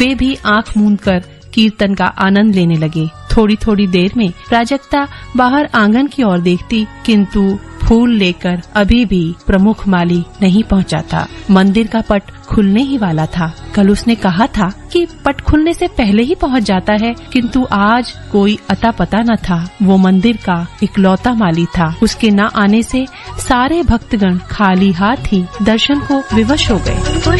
वे भी आंख मूंद कर कीर्तन का आनंद लेने लगे। थोड़ी थोड़ी देर में प्राजक्ता बाहर आंगन की ओर देखती, किंतु फूल लेकर अभी भी प्रमुख माली नहीं पहुंचा था। मंदिर का पट खुलने ही वाला था। कल उसने कहा था कि पट खुलने से पहले ही पहुंच जाता है, किंतु आज कोई अता पता न था। वो मंदिर का इकलौता माली था। उसके न आने से सारे भक्तगण खाली हाथ ही दर्शन को विवश हो गए।